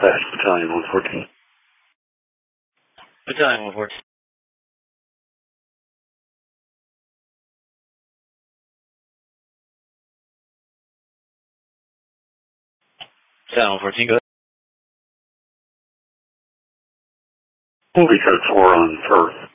Fast Battalion 114. Battalion 114. Battalion 114, go ahead. Movie code 4 on Firth.